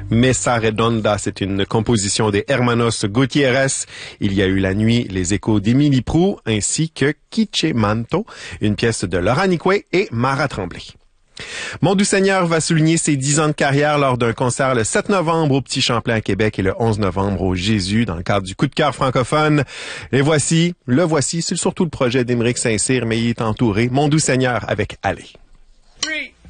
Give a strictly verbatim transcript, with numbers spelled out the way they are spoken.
Mesa Redonda, c'est une composition des Hermanos Gutiérrez. Il y a eu la nuit les échos d'Émilie Proulx ainsi que Quiche Manto, une pièce de Laurent Nicoué et Mara Tremblay. Mon Doux Seigneur va souligner ses dix ans de carrière lors d'un concert le sept novembre au Petit Champlain à Québec et le onze novembre au Jésus dans le cadre du Coup de cœur francophone. Et voici, le voici, c'est surtout le projet d'Émeric Saint-Cyr, mais il est entouré. Mon Doux Seigneur avec Allez. Three.